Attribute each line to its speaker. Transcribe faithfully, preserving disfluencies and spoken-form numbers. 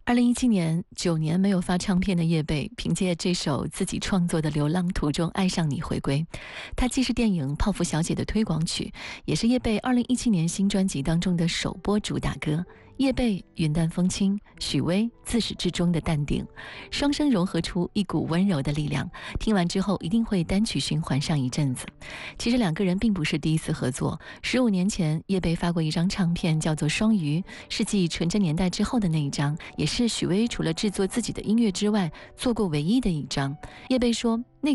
Speaker 1: 二零一七年，九年没有发唱片的叶蓓，凭借这首自己创作的《流浪途中爱上你》回归。它既是电影《泡芙小姐》的推广曲，也是叶蓓二零一七年新专辑当中的首播主打歌。叶蓓云淡风轻，许巍自始至终的淡定，双声融合出一股温柔的力量。听完之后一定会单曲循环上一阵子。其实两个人并不是第一次合作，十五年前叶蓓发过一张唱片叫做《双鱼》，是继纯真年代之后的那一张，也是许巍除了制作自己的音乐之外做过唯一的一张。叶蓓说那